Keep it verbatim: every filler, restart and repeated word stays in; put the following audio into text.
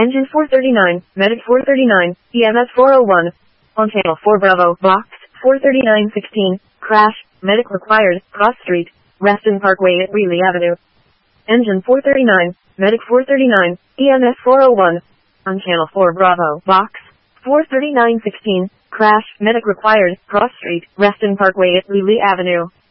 Engine four thirty-nine, Medic four thirty-nine, E M S four oh one. On channel four Bravo, box, four thirty-nine sixteen, crash, medic required, Cross Street, Reston Parkway at Greeley Avenue. Engine four thirty-nine, Medic four thirty-nine, E M S four oh one. On channel four Bravo, box, four thirty-nine sixteen, crash, medic required, Cross Street, Reston Parkway at Greeley Avenue.